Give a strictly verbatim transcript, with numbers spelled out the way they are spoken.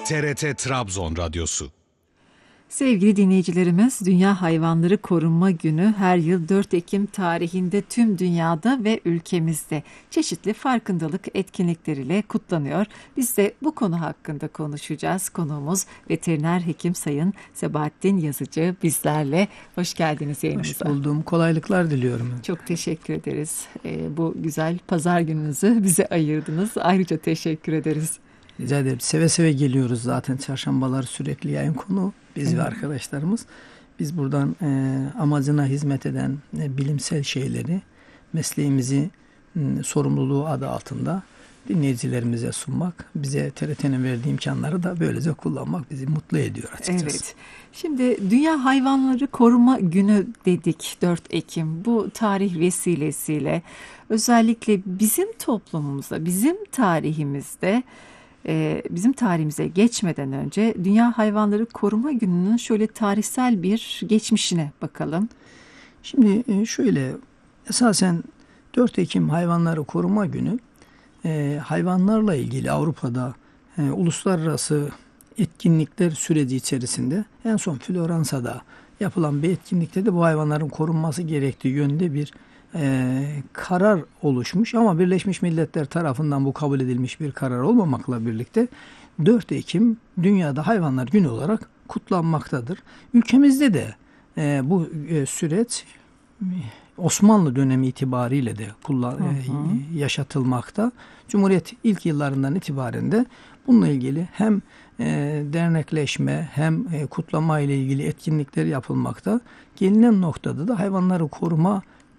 T R T Trabzon Radyosu. Sevgili dinleyicilerimiz, Dünya Hayvanları Korunma Günü her yıl dört Ekim tarihinde tüm dünyada ve ülkemizde çeşitli farkındalık etkinlikleriyle kutlanıyor. Biz de bu konu hakkında konuşacağız. Konuğumuz veteriner hekim Sayın Sebahattin Yazıcı bizlerle. Hoş geldiniz yayınımıza. Hoş buldum. Kolaylıklar diliyorum. Çok teşekkür ederiz. Ee, bu güzel pazar gününüzü bize ayırdınız. Ayrıca teşekkür ederiz. Rica ederim. Seve seve geliyoruz zaten. Çarşambalar sürekli yayın konu. Biz evet. ve arkadaşlarımız. Biz buradan e, amacına hizmet eden e, bilimsel şeyleri, mesleğimizi e, sorumluluğu adı altında dinleyicilerimize sunmak, bize T R T'nin verdiği imkanları da böylece kullanmak bizi mutlu ediyor açıkçası. Evet. Şimdi Dünya Hayvanları Koruma Günü dedik dört Ekim. Bu tarih vesilesiyle özellikle bizim toplumumuzda, bizim tarihimizde, Ee, bizim tarihimize geçmeden önce Dünya Hayvanları Koruma Günü'nün şöyle tarihsel bir geçmişine bakalım. Şimdi şöyle, esasen dört Ekim Hayvanları Koruma Günü e, hayvanlarla ilgili Avrupa'da e, uluslararası etkinlikler süreci içerisinde en son Floransa'da yapılan bir etkinlikte de bu hayvanların korunması gerektiği yönde bir Ee, karar oluşmuş ama Birleşmiş Milletler tarafından bu kabul edilmiş bir karar olmamakla birlikte dört Ekim Dünyada Hayvanlar Günü olarak kutlanmaktadır. Ülkemizde de e, bu e, süreç Osmanlı dönemi itibariyle de kullan, hı hı. E, yaşatılmakta. Cumhuriyet ilk yıllarından itibaren de bununla ilgili hem e, dernekleşme hem e, kutlama ile ilgili etkinlikler yapılmakta. Gelinen noktada da hayvanları koruma